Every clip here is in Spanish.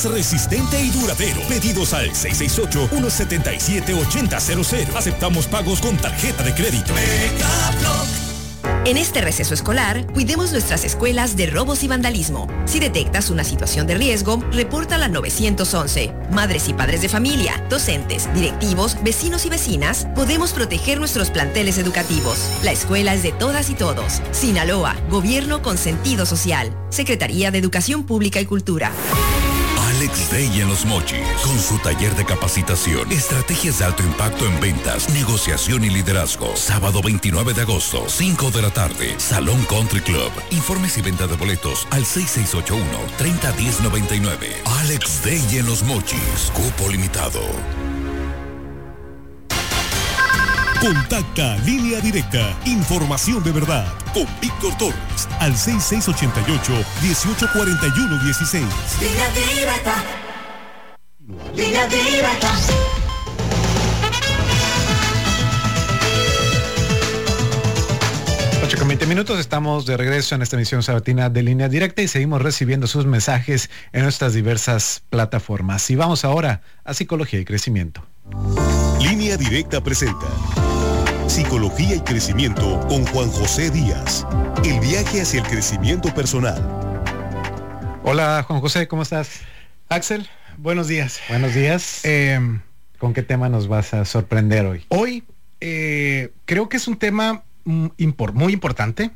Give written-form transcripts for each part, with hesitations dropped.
Resistente y duradero. Pedidos al 668-177-8000. Aceptamos pagos con tarjeta de crédito. En este receso escolar, cuidemos nuestras escuelas de robos y vandalismo. Si detectas una situación de riesgo, repórtala al 911. Madres y padres de familia, docentes, directivos, vecinos y vecinas, podemos proteger nuestros planteles educativos. La escuela es de todas y todos. Sinaloa, Gobierno con sentido social. Secretaría de Educación Pública y Cultura. Alex Day en Los Mochis, con su taller de capacitación, estrategias de alto impacto en ventas, negociación y liderazgo. Sábado 29 de agosto, 5 de la tarde, Salón Country Club. Informes y venta de boletos al 6681-301099. Alex Day en Los Mochis, cupo limitado. Contacta Línea Directa, información de verdad, con Víctor Torres, al 6688-1841-16. Línea Directa. Línea Directa. Con 20 minutos estamos de regreso en esta emisión sabatina de Línea Directa y seguimos recibiendo sus mensajes en nuestras diversas plataformas. Y vamos ahora a Psicología y Crecimiento. Línea Directa presenta Psicología y Crecimiento con Juan José Díaz. El viaje hacia el crecimiento personal. Hola Juan José, ¿cómo estás? Axel, buenos días. Buenos días. ¿Con qué tema nos vas a sorprender hoy? Hoy creo que es un tema muy importante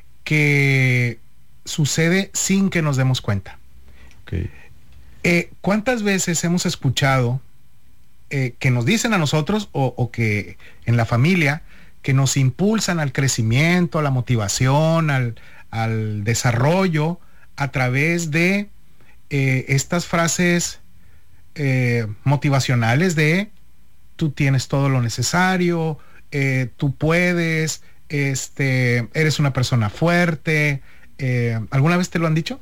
que sucede sin que nos demos cuenta. Okay. ¿Cuántas veces hemos escuchado que nos dicen a nosotros o que en la familia que nos impulsan al crecimiento, a la motivación, al desarrollo a través de estas frases motivacionales de tú tienes todo lo necesario, tú puedes, eres una persona fuerte? ¿Alguna vez te lo han dicho?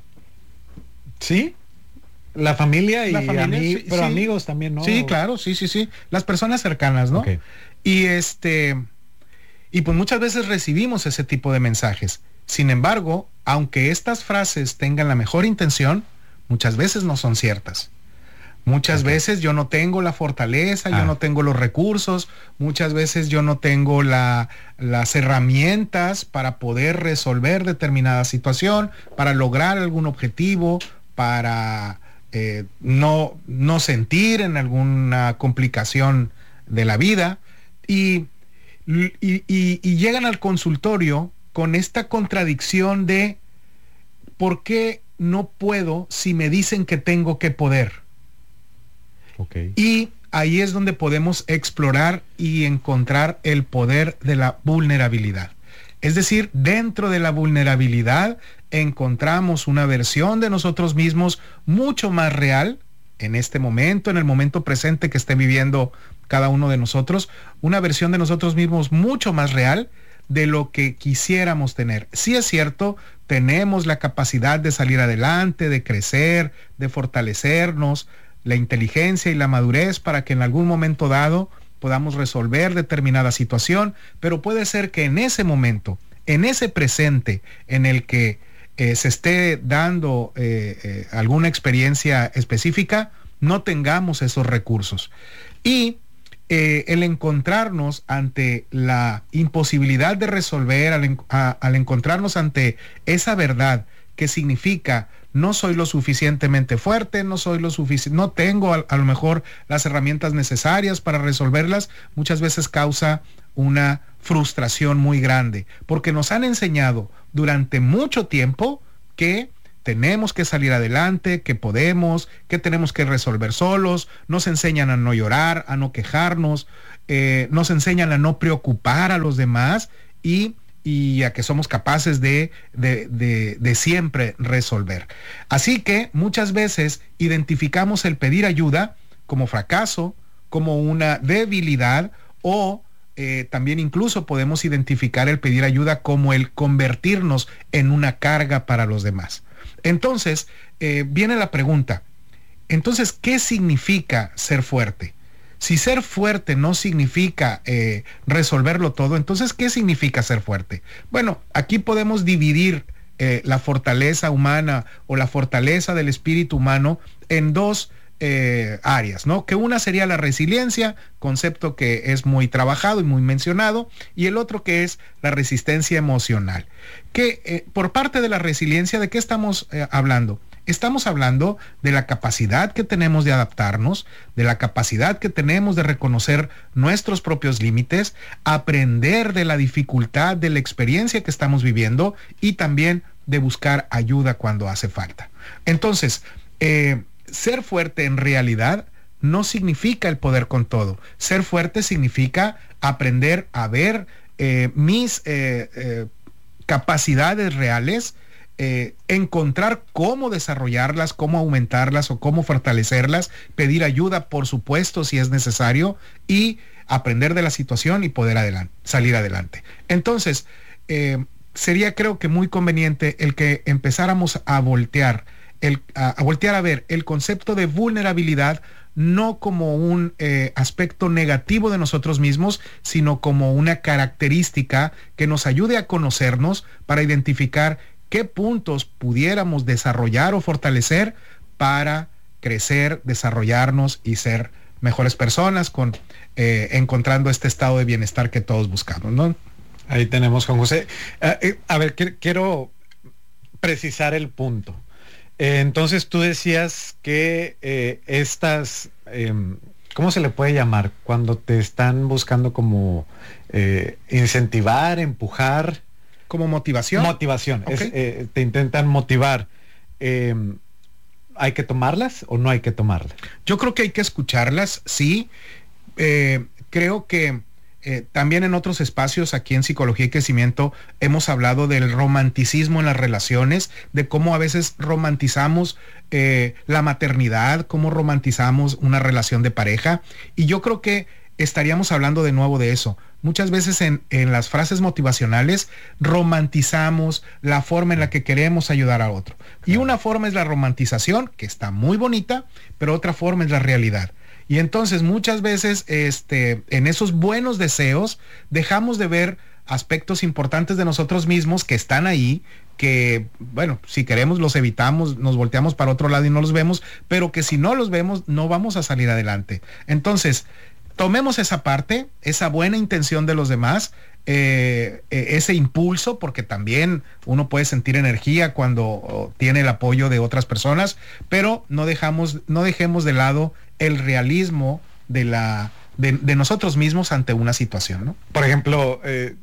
Sí. La familia y sí, pero amigos también, ¿no? Sí, claro, sí. Las personas cercanas, ¿no? Okay. Y pues muchas veces recibimos ese tipo de mensajes. Sin embargo, aunque estas frases tengan la mejor intención, muchas veces no son ciertas. Muchas veces yo no tengo la fortaleza, yo no tengo los recursos, muchas veces yo no tengo las herramientas para poder resolver determinada situación, para lograr algún objetivo, para no sentir en alguna complicación de la vida y llegan al consultorio con esta contradicción de ¿por qué no puedo si me dicen que tengo que poder? Okay. Y ahí es donde podemos explorar y encontrar el poder de la vulnerabilidad. Es decir, dentro de la vulnerabilidad encontramos una versión de nosotros mismos mucho más real en este momento, en el momento presente que esté viviendo cada uno de nosotros, una versión de nosotros mismos mucho más real de lo que quisiéramos tener. Sí es cierto, tenemos la capacidad de salir adelante, de crecer, de fortalecernos, la inteligencia y la madurez para que en algún momento dado podamos resolver determinada situación, pero puede ser que en ese momento, en ese presente en el que se esté dando alguna experiencia específica, no tengamos esos recursos. Y el encontrarnos ante la imposibilidad de resolver, al encontrarnos ante esa verdad que significa no soy lo suficientemente fuerte, no tengo a lo mejor las herramientas necesarias para resolverlas, muchas veces causa una frustración muy grande, porque nos han enseñado durante mucho tiempo que tenemos que salir adelante, que podemos, que tenemos que resolver solos, nos enseñan a no llorar, a no quejarnos, nos enseñan a no preocupar a los demás y a que somos capaces de siempre resolver. Así que muchas veces identificamos el pedir ayuda como fracaso, como una debilidad o también incluso podemos identificar el pedir ayuda como el convertirnos en una carga para los demás. Entonces, viene la pregunta, entonces, ¿qué significa ser fuerte? Si ser fuerte no significa resolverlo todo, entonces, ¿qué significa ser fuerte? Bueno, aquí podemos dividir la fortaleza humana o la fortaleza del espíritu humano en dos áreas, ¿no? Que una sería la resiliencia, concepto que es muy trabajado y muy mencionado, y el otro que es la resistencia emocional. Que por parte de la resiliencia, ¿de qué estamos hablando? Estamos hablando de la capacidad que tenemos de adaptarnos, de la capacidad que tenemos de reconocer nuestros propios límites, aprender de la dificultad de la experiencia que estamos viviendo y también de buscar ayuda cuando hace falta. Entonces, ser fuerte en realidad no significa el poder con todo. Ser fuerte significa aprender a ver mis capacidades reales, encontrar cómo desarrollarlas, cómo aumentarlas o cómo fortalecerlas, pedir ayuda, por supuesto, si es necesario, y aprender de la situación y poder salir adelante. Entonces, sería, creo que muy conveniente el que empezáramos a voltear a ver el concepto de vulnerabilidad no como un aspecto negativo de nosotros mismos, sino como una característica que nos ayude a conocernos para identificar qué puntos pudiéramos desarrollar o fortalecer para crecer, desarrollarnos y ser mejores personas, encontrando este estado de bienestar que todos buscamos, ¿no? Ahí tenemos, Juan José. A ver, quiero precisar el punto. Entonces tú decías que estas, ¿cómo se le puede llamar? Cuando te están buscando como incentivar, empujar. Como motivación. Motivación. Okay. Te intentan motivar. ¿Hay que tomarlas o no hay que tomarlas? Yo creo que hay que escucharlas, sí. Creo que también en otros espacios aquí en Psicología y Crecimiento hemos hablado del romanticismo en las relaciones, de cómo a veces romantizamos la maternidad, cómo romantizamos una relación de pareja. Y yo creo que estaríamos hablando de nuevo de eso. Muchas veces en las frases motivacionales romantizamos la forma en la que queremos ayudar a otro. Y una forma es la romantización, que está muy bonita, pero otra forma es la realidad. Y entonces muchas veces en esos buenos deseos dejamos de ver aspectos importantes de nosotros mismos que están ahí, que, bueno, si queremos los evitamos, nos volteamos para otro lado y no los vemos, pero que si no los vemos no vamos a salir adelante. Entonces, tomemos esa parte, esa buena intención de los demás, ese impulso, porque también uno puede sentir energía cuando tiene el apoyo de otras personas, pero no dejemos de lado el realismo de nosotros mismos ante una situación, ¿no? Por ejemplo,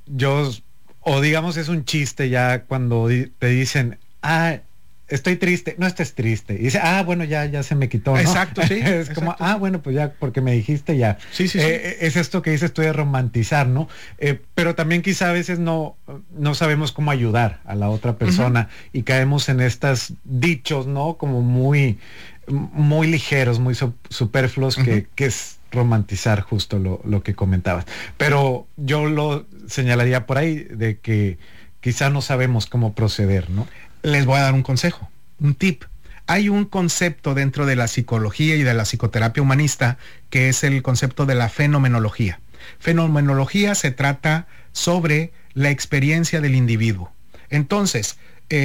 o digamos es un chiste ya cuando te dicen, estoy triste, no estés triste. Y dice, bueno, ya se me quitó, ¿no? Exacto, sí. Es como, bueno, pues ya, porque me dijiste ya. Sí. Es esto que dices tú de romantizar, ¿no? Pero también quizá a veces no sabemos cómo ayudar a la otra persona y caemos en estos dichos, ¿no? Como muy ligeros, muy superfluos, que es romantizar justo lo que comentabas. Pero yo lo señalaría por ahí de que quizá no sabemos cómo proceder, ¿no? Les voy a dar un consejo, un tip. Hay un concepto dentro de la psicología y de la psicoterapia humanista que es el concepto de la fenomenología. Fenomenología se trata sobre la experiencia del individuo. Entonces,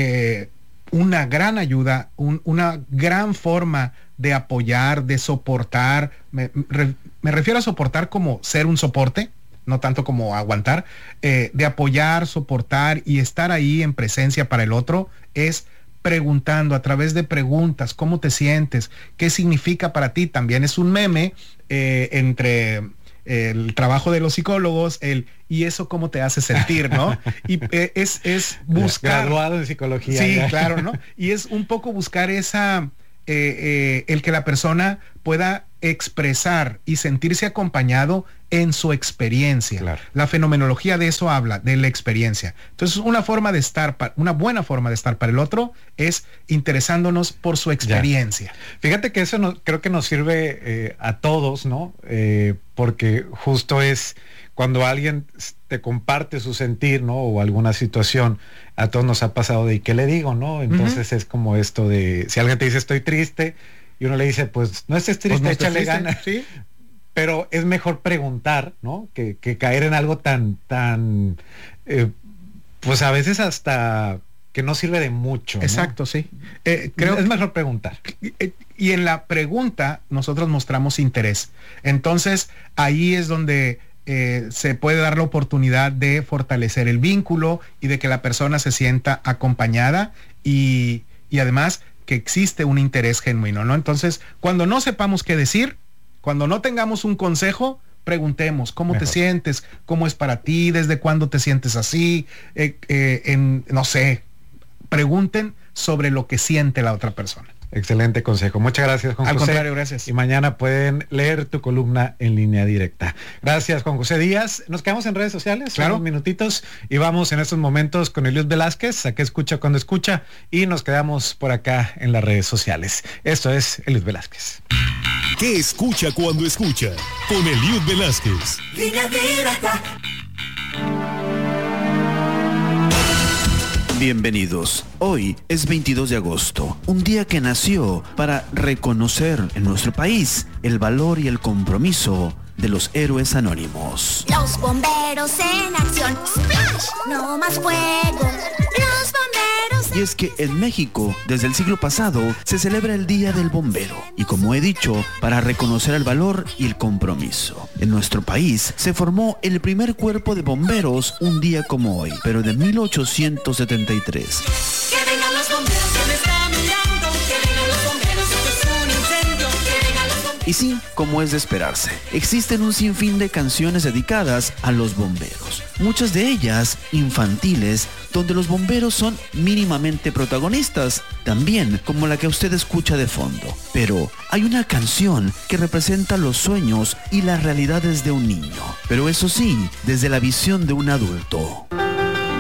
una gran ayuda, una gran forma de apoyar, de soportar, me refiero a soportar como ser un soporte, no tanto como aguantar, de apoyar, soportar y estar ahí en presencia para el otro, es preguntando a través de preguntas, ¿cómo te sientes? ¿Qué significa para ti? También es un meme entre el trabajo de los psicólogos, ¿y eso cómo te hace sentir, no? Y es buscar... Graduado en psicología. Sí, ya. Claro, ¿no? Y es un poco buscar esa... el que la persona pueda expresar y sentirse acompañado en su experiencia. Claro. La fenomenología de eso habla, de la experiencia. Entonces, una buena forma de estar para el otro es interesándonos por su experiencia. Ya. Fíjate que eso creo que nos sirve a todos, ¿no? Porque justo es cuando alguien te comparte su sentir, ¿no? O alguna situación, a todos nos ha pasado de ¿y qué le digo, no? Entonces es como esto de, si alguien te dice estoy triste, y uno le dice, pues no estés triste, pues no échale ganas. ¿Sí? Pero es mejor preguntar, ¿no? Que caer en algo tan pues a veces hasta que no sirve de mucho. Exacto, ¿no? sí. Creo es mejor preguntar. Y en la pregunta nosotros mostramos interés. Entonces ahí es donde se puede dar la oportunidad de fortalecer el vínculo y de que la persona se sienta acompañada y además que existe un interés genuino, ¿no? Entonces, cuando no sepamos qué decir, cuando no tengamos un consejo, preguntemos cómo te sientes, cómo es para ti, desde cuándo te sientes así, no sé, pregunten sobre lo que siente la otra persona. Excelente consejo. Muchas gracias, Juan José. Al contrario, gracias. Y mañana pueden leer tu columna en Línea Directa. Gracias, Juan José Díaz. Nos quedamos en redes sociales, claro, unos minutitos, y vamos en estos momentos con Eliud Velázquez, a que escucha cuando escucha, y nos quedamos por acá en las redes sociales. Esto es Eliud Velázquez. ¿Qué escucha cuando escucha? Con Eliud Velázquez. Línea Directa. Bienvenidos. Hoy es 22 de agosto, un día que nació para reconocer en nuestro país el valor y el compromiso de los héroes anónimos. Los bomberos en acción. ¡Splash! No más fuego. Los bomberos. Y es que en México, desde el siglo pasado, se celebra el Día del Bombero. Y como he dicho, para reconocer el valor y el compromiso. En nuestro país se formó el primer cuerpo de bomberos un día como hoy, pero de 1873. Que vengan los bomberos, se me está mirando. Que vengan los bomberos, esto es un incendio. Que vengan los bomberos. Y sí, como es de esperarse, existen un sinfín de canciones dedicadas a los bomberos. Muchas de ellas infantiles, donde los bomberos son mínimamente protagonistas, también como la que usted escucha de fondo. Pero hay una canción que representa los sueños y las realidades de un niño, pero eso sí, desde la visión de un adulto.